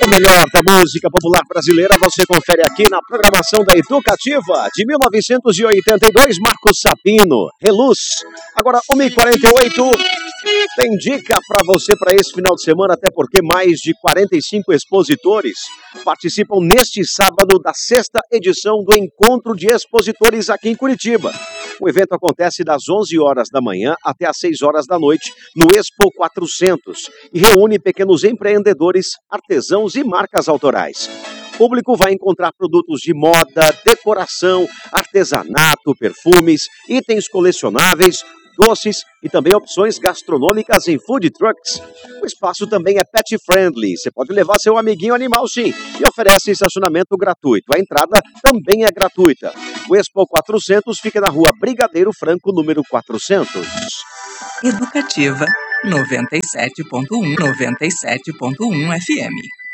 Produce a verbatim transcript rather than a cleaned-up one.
O melhor da música popular brasileira você confere aqui na programação da Educativa de mil novecentos e oitenta e dois, Marcos Sabino, Reluz. Agora, uma e quarenta e oito, tem dica para você para esse final de semana, até porque mais de quarenta e cinco expositores participam neste sábado da sexta edição do Encontro de Expositores aqui em Curitiba. O evento acontece das onze horas da manhã até às seis horas da noite no Expo quatrocentos e reúne pequenos empreendedores, artesãos e marcas autorais. O público vai encontrar produtos de moda, decoração, artesanato, perfumes, itens colecionáveis, doces e também opções gastronômicas em food trucks. O espaço também é pet friendly, você pode levar seu amiguinho animal sim, e oferece estacionamento gratuito. A entrada também é gratuita. O Expo quatrocentos fica na rua Brigadeiro Franco, número quatrocentos. Educativa noventa e sete ponto um, noventa e sete ponto um F M.